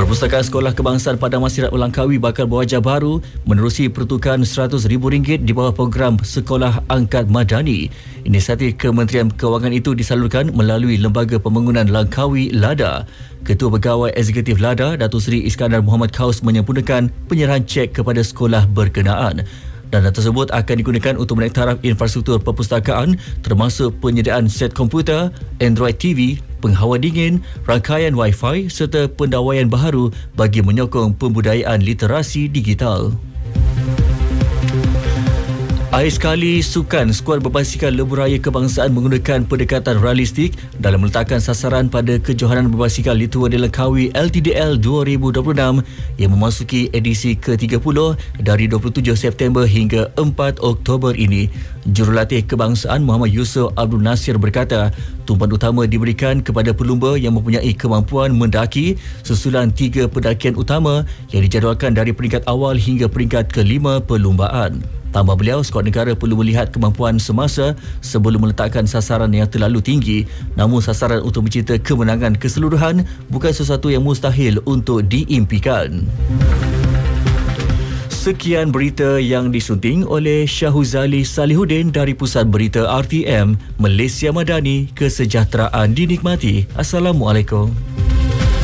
Perpustakaan Sekolah Kebangsaan Padang Masirat Langkawi bakal berwajah baru menerusi pertukaran RM100,000 di bawah program Sekolah Angkat Madani. Inisiatif Kementerian Kewangan itu disalurkan melalui Lembaga Pembangunan Langkawi LADA. Ketua Pegawai Eksekutif LADA, Datuk Seri Iskandar Muhammad Kaus menyempurnakan penyerahan cek kepada sekolah berkenaan. Dana tersebut akan digunakan untuk menaik taraf infrastruktur perpustakaan termasuk penyediaan set komputer, Android TV, penghawa dingin, rangkaian Wi-Fi serta pendawaian baharu bagi menyokong pembudayaan literasi digital. Akhir sekali, sukan skuad berbasikal lebuh raya kebangsaan menggunakan pendekatan realistik dalam meletakkan sasaran pada kejohanan berbasikal Litua di Langkawi LTDL 2026 yang memasuki edisi ke-30 dari 27 September hingga 4 Oktober ini. Jurulatih kebangsaan Muhammad Yusof Abdul Nasir berkata, tumpuan utama diberikan kepada pelumba yang mempunyai kemampuan mendaki susulan 3 pendakian utama yang dijadualkan dari peringkat awal hingga peringkat ke-5 perlumbaan. Tambah beliau, skuad negara perlu melihat kemampuan semasa sebelum meletakkan sasaran yang terlalu tinggi. Namun sasaran untuk mencipta kemenangan keseluruhan bukan sesuatu yang mustahil untuk diimpikan. Sekian berita yang disunting oleh Syahuzali Salihuddin dari Pusat Berita RTM, Malaysia Madani, kesejahteraan dinikmati. Assalamualaikum.